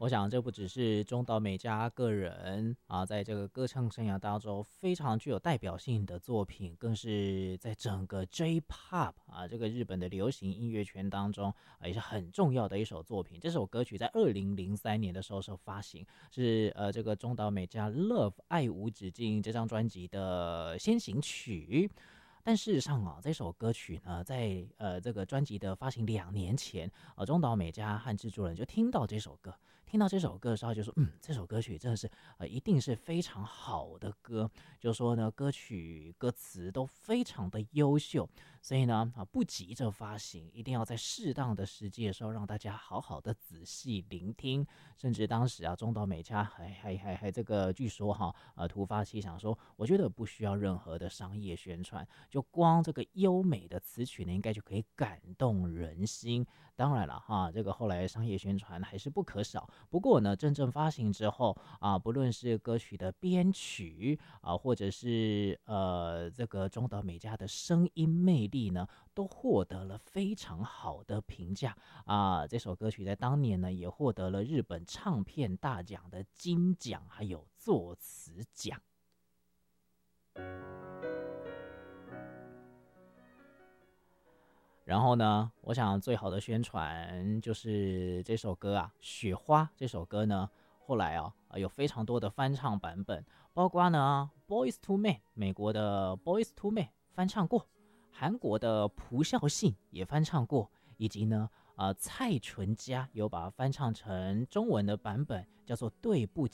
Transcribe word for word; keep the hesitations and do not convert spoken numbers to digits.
我想这不只是中岛美嘉个人啊，在这个歌唱生涯当中非常具有代表性的作品，更是在整个 J-Pop 啊这个日本的流行音乐圈当中啊也是很重要的一首作品。这首歌曲在二零零三年的时候是发行，是呃这个中岛美嘉 Love 爱无止境这张专辑的先行曲。但事实上啊，这首歌曲呢，在呃这个专辑的发行两年前，呃，中岛美嘉和制作人就听到这首歌，听到这首歌的时候就说，嗯，这首歌曲真的是呃一定是非常好的歌，就说呢歌曲歌词都非常的优秀，所以呢啊不急着发行，一定要在适当的时机的时候让大家好好的仔细聆听，甚至当时啊中岛美嘉还还还还这个据说哈呃突发奇想说，我觉得不需要任何的商业宣传。就光这个优美的词曲呢，应该就可以感动人心。当然了哈，这个后来商业宣传还是不可少。不过呢，真正发行之后啊，不论是歌曲的编曲啊，或者是呃这个中岛美嘉的声音魅力呢，都获得了非常好的评价啊。这首歌曲在当年呢，也获得了日本唱片大奖的金奖，还有作词奖。然后呢，我想最好的宣传就是这首歌啊，《雪花》这首歌呢，后来啊有非常多的翻唱版本，包括呢 Boys to Men 美国的 Boys to Men 翻唱过，韩国的朴孝信也翻唱过，以及呢呃蔡淳佳有把它翻唱成中文的版本，叫做《对不起》。